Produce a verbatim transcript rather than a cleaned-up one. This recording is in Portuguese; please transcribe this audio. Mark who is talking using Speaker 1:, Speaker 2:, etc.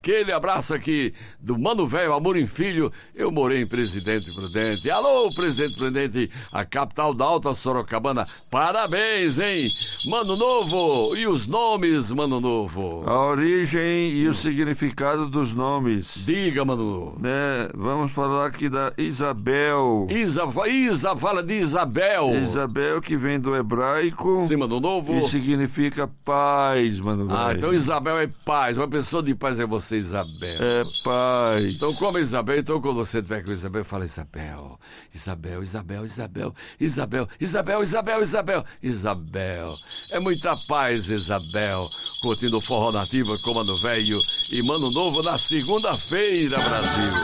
Speaker 1: Aquele abraço aqui do Mano Velho, Amorim Filho. Eu morei em Presidente Prudente. Alô, Presidente Prudente, a capital da Alta Sorocabana. Parabéns, hein? Mano Novo. E os nomes, Mano Novo?
Speaker 2: A origem e o significado dos nomes.
Speaker 1: Diga, Mano Novo.
Speaker 2: Né? Vamos falar aqui da Isabel.
Speaker 1: Isa, Isa fala de Isabel.
Speaker 2: Isabel, que vem do hebraico.
Speaker 1: Sim, Mano Novo.
Speaker 2: E significa paz, Mano Velho.
Speaker 1: Ah, então Isabel é paz. Uma pessoa de paz é você, Isabel.
Speaker 2: É paz.
Speaker 1: Então, como Isabel, então quando você estiver com Isabel, fala Isabel, Isabel, Isabel, Isabel, Isabel, Isabel, Isabel, Isabel, Isabel. É muita paz, Isabel. Curtindo o Forró Nativa com Mano Velho e Mano Novo na segunda-feira, Brasil.